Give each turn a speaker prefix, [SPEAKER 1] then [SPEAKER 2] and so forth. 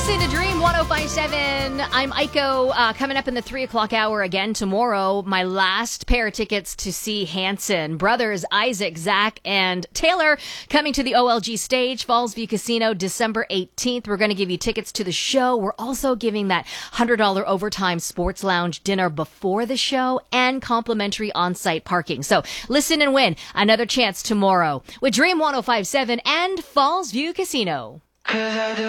[SPEAKER 1] listening to Dream 105.7. I'm Aiko. Coming up in the 3 o'clock hour again tomorrow, my last pair of tickets to see Hanson. Brothers Isaac, Zach, and Taylor coming to the OLG stage, Falls View Casino, December 18th. We're going to give you tickets to the show. We're also giving that $100 overtime sports lounge dinner before the show and complimentary on-site parking. So listen and win another chance tomorrow with Dream 105.7 and Falls View Casino.